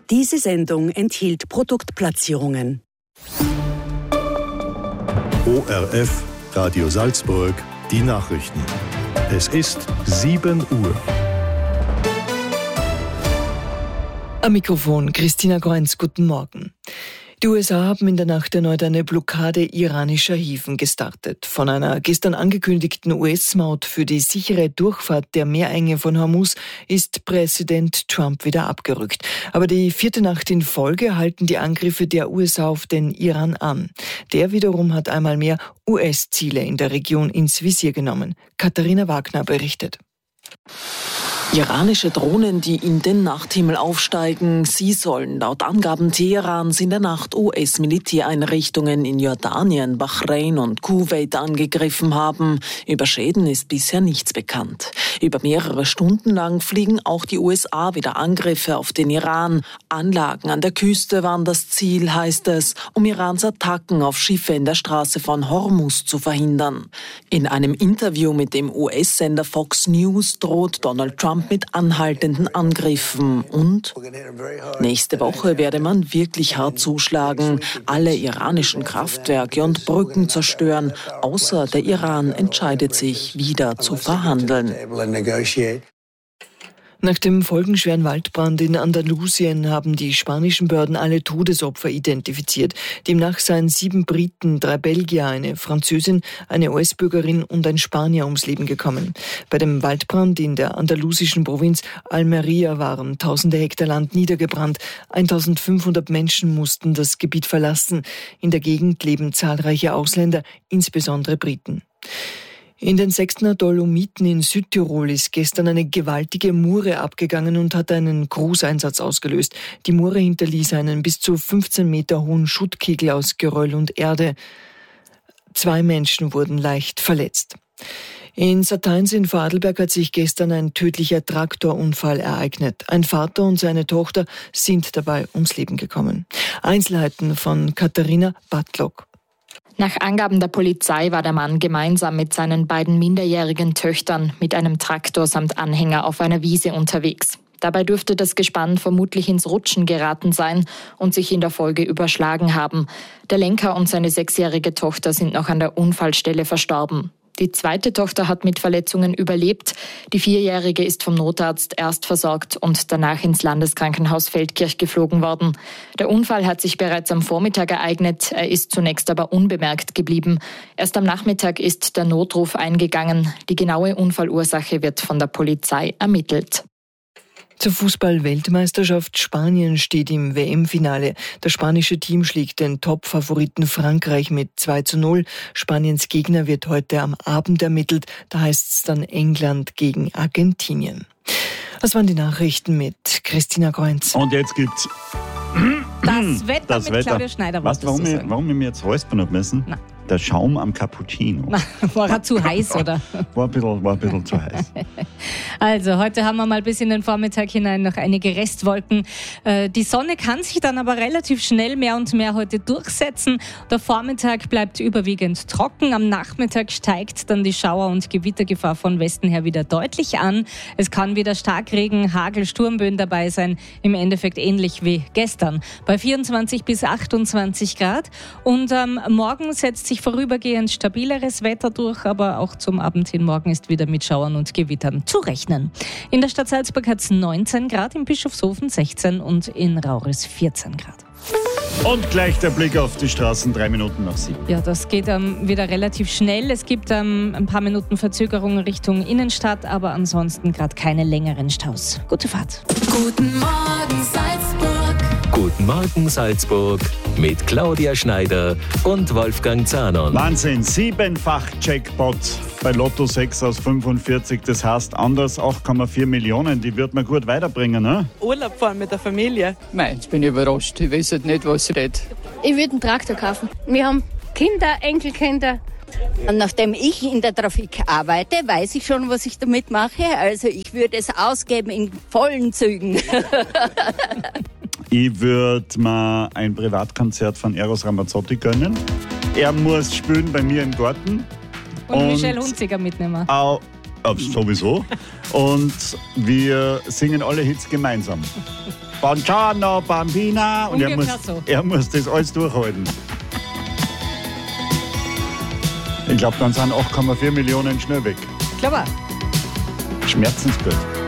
Diese Sendung enthielt Produktplatzierungen. ORF, Radio Salzburg, die Nachrichten. Es ist 7 Uhr. Am Mikrofon Christina Groenz, guten Morgen. Die USA haben in der Nacht erneut eine Blockade iranischer Häfen gestartet. Von einer gestern angekündigten US-Maut für die sichere Durchfahrt der Meerenge von Hormuz ist Präsident Trump wieder abgerückt. Aber die 4. Nacht in Folge halten die Angriffe der USA auf den Iran an. Der wiederum hat einmal mehr US-Ziele in der Region ins Visier genommen. Katharina Wagner berichtet. Iranische Drohnen, die in den Nachthimmel aufsteigen, sie sollen laut Angaben Teherans in der Nacht US-Militäreinrichtungen in Jordanien, Bahrain und Kuwait angegriffen haben. Über Schäden ist bisher nichts bekannt. Über mehrere Stunden lang fliegen auch die USA wieder Angriffe auf den Iran. Anlagen an der Küste waren das Ziel, heißt es, um Irans Attacken auf Schiffe in der Straße von Hormuz zu verhindern. In einem Interview mit dem US-Sender Fox News droht Donald Trump mit anhaltenden Angriffen und nächste Woche werde man wirklich hart zuschlagen, alle iranischen Kraftwerke und Brücken zerstören, außer der Iran entscheidet sich, wieder zu verhandeln. Nach dem folgenschweren Waldbrand in Andalusien haben die spanischen Behörden alle Todesopfer identifiziert. Demnach seien 7 Briten, 3 Belgier, eine Französin, eine US-Bürgerin und ein Spanier ums Leben gekommen. Bei dem Waldbrand in der andalusischen Provinz Almería waren tausende Hektar Land niedergebrannt. 1500 Menschen mussten das Gebiet verlassen. In der Gegend leben zahlreiche Ausländer, insbesondere Briten. In den 6. Dolomiten in Südtirol ist gestern eine gewaltige Mure abgegangen und hat einen Großeinsatz ausgelöst. Die Mure hinterließ einen bis zu 15 Meter hohen Schuttkegel aus Geröll und Erde. 2 Menschen wurden leicht verletzt. In Satains in Vorarlberg hat sich gestern ein tödlicher Traktorunfall ereignet. Ein Vater und seine Tochter sind dabei ums Leben gekommen. Einzelheiten von Katharina Bartlock. Nach Angaben der Polizei war der Mann gemeinsam mit seinen beiden minderjährigen Töchtern mit einem Traktor samt Anhänger auf einer Wiese unterwegs. Dabei dürfte das Gespann vermutlich ins Rutschen geraten sein und sich in der Folge überschlagen haben. Der Lenker und seine 6-jährige Tochter sind noch an der Unfallstelle verstorben. Die zweite Tochter hat mit Verletzungen überlebt. Die 4-jährige ist vom Notarzt erst versorgt und danach ins Landeskrankenhaus Feldkirch geflogen worden. Der Unfall hat sich bereits am Vormittag ereignet. Er ist zunächst aber unbemerkt geblieben. Erst am Nachmittag ist der Notruf eingegangen. Die genaue Unfallursache wird von der Polizei ermittelt. Zur Fußball-Weltmeisterschaft Spanien steht im WM-Finale. Das spanische Team schlägt den Top-Favoriten Frankreich mit 2:0. Spaniens Gegner wird heute am Abend ermittelt. Da heißt es dann England gegen Argentinien. Das waren die Nachrichten mit Christina Groenz. Und jetzt gibt's das Wetter mit Claudia Schneider. Weißt du, warum wir mir jetzt räuspern haben müssen? Nein. Der Schaum am Cappuccino. War er zu heiß, oder? War ein bisschen zu heiß. Also, heute haben wir mal bis in den Vormittag hinein noch einige Restwolken. Die Sonne kann sich dann aber relativ schnell mehr und mehr heute durchsetzen. Der Vormittag bleibt überwiegend trocken. Am Nachmittag steigt dann die Schauer- und Gewittergefahr von Westen her wieder deutlich an. Es kann wieder Starkregen, Hagel, Sturmböen dabei sein. Im Endeffekt ähnlich wie gestern. Bei 24 bis 28 Grad. Und morgen setzt sich vorübergehend stabileres Wetter durch, aber auch zum Abend hin morgen ist wieder mit Schauern und Gewittern zu rechnen. In der Stadt Salzburg hat es 19 Grad, in Bischofshofen 16 und in Rauris 14 Grad. Und gleich der Blick auf die Straßen, 3 Minuten nach 7. Ja, das geht wieder relativ schnell. Es gibt ein paar Minuten Verzögerung Richtung Innenstadt, aber ansonsten gerade keine längeren Staus. Gute Fahrt. Guten Morgen Salzburg. Guten Morgen Salzburg mit Claudia Schneider und Wolfgang Zahnon. Wahnsinn, 7-fach Jackpot bei Lotto 6 aus 45. Das heißt, anders 8,4 Millionen, die wird man gut weiterbringen, ne? Urlaub fahren mit der Familie. Nein, jetzt bin ich überrascht. Ich weiß nicht, was ich rede. Ich würde einen Traktor kaufen. Wir haben Kinder, Enkelkinder. Und nachdem ich in der Trafik arbeite, weiß ich schon, was ich damit mache. Also ich würde es ausgeben in vollen Zügen. Ich würde mir ein Privatkonzert von Eros Ramazzotti gönnen. Er muss spielen bei mir im Garten. Und Michelle Hunziker mitnehmen. Sowieso. Und wir singen alle Hits gemeinsam. Buongiorno, Bambina. Und er muss das alles durchhalten. Ich glaube, dann sind 8,4 Millionen schnell weg. Klar. Schmerzensgut.